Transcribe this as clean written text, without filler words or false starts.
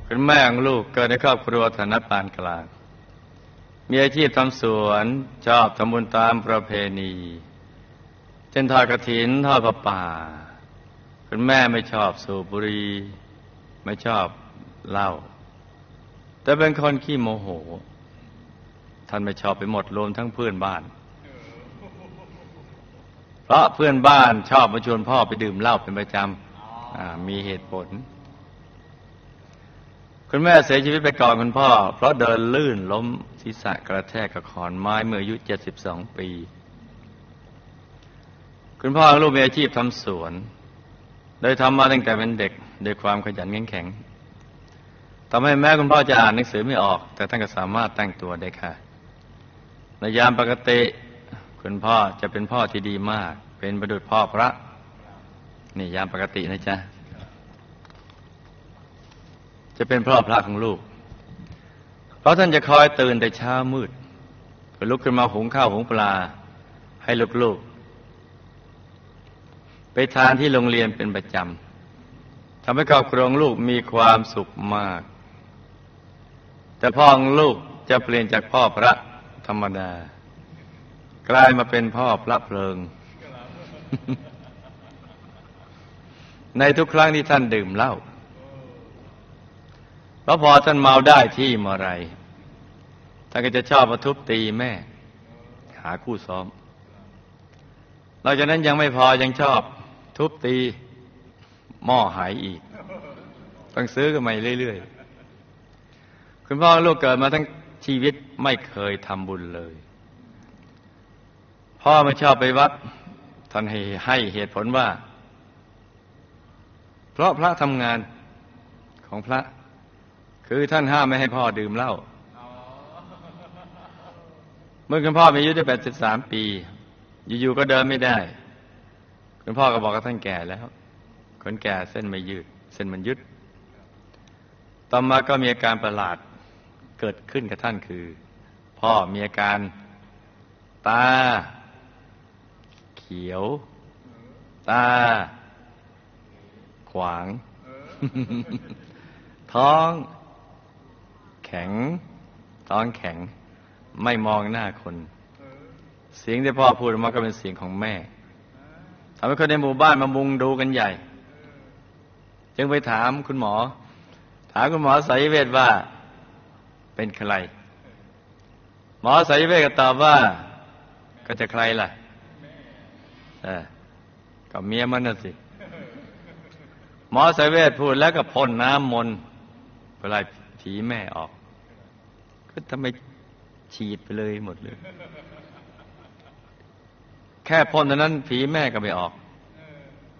คุณแม่ของลูกเกิดในครอบครัวฐานะปานกลางมีอาชีพทำสวนชอบทำบุญตามประเพณีเช่นทอดกฐินทอดผ้าป่าคุณแม่ไม่ชอบสูบบุหรี่ไม่ชอบเหล้าแต่เป็นคนขี้โมโหท่านไม่ชอบไปหมดรวมทั้งเพื่อนบ้านเพราะเพื่อนบ้านชอบมาชวนพ่อไปดื่มเหล้าเป็นประจำมีเหตุผลคุณแม่เสียชีวิตไปก่อนคุณพ่อเพราะเดินลื่นล้มศีรษะกระแทกกับขอนไม้เมื่ออายุ72 ปีคุณพ่อของลูกมีอาชีพทำสวนโดยทำมาตั้งแต่เป็นเด็กด้วยความขยันขันแข็งทำให้แม้คุณพ่อจะอ่านหนังสือไม่ออกแต่ท่านก็สามารถแต่งตัวได้ค่ะในยามปกติคุณพ่อจะเป็นพ่อที่ดีมากเป็นประดุจพ่อพระนี่ยามปกตินะจ๊ะจะเป็นพ่อพระของลูกเพราะท่านจะคอยตื่นแต่เช้ามืดเพื่อลุกขึ้นมาหุงข้าวหุงปลาให้ลูกๆไปทานที่โรงเรียนเป็นประจำทำให้ครอบครัวของลูกมีความสุขมากแต่พ่อของลูกจะเปลี่ยนจากพ่อพระธรรมดากลายมาเป็นพ่อพระเพลิง ในทุกครั้งที่ท่านดื่มเหล้าเพราะพอท่านเมาได้ที่เมื่อไรท่านก็จะชอบมาทุบตีแม่หาคู่ซ้อมนอกจากนั้นยังไม่พอยังชอบทุบตีหม้อหายอีกต้องซื้อกันใหม่เรื่อยๆคุณพ่อลูกเกิดมาทั้งชีวิตไม่เคยทำบุญเลยพ่อไม่ชอบไปวัดท่านให้เหตุผลว่าเพราะพระทำงานของพระคือท่านห้ามไม่ให้พ่อดื่มเหล้าเมื่อคุณพ่อมีอายุได้83 ปีอยู่ๆก็เดินไม่ได้คุณพ่อก็บอกกับท่านแก่แล้วคนแก่เส้นไม่ยืดเส้นมันยึดต่อมาก็มีอาการประหลาดเกิดขึ้นกับท่านคือพ่อมีอาการตาเขียวตาขวาง ท้องแข็งท้องแข็งไม่มองหน้าคนเสียงที่พ่อพูดออกมาก็เป็นเสียงของแม่ทำให้คนในหมู่บ้านมามุงดูกันใหญ่จึงไปถามคุณหมอสายเวชว่าเป็นใครหมอสายเวชก็ตอบว่าก็จะใครล่ะก็เมียมันน่ะสิหมอสายเวชพูดแล้วก็พ่นน้ำมนต์เพื่อไล่ผีแม่ออกก็ทำไมฉีดไปเลยหมดเลยแค่พ่นเท่านั้นผีแม่ก็ไม่ออก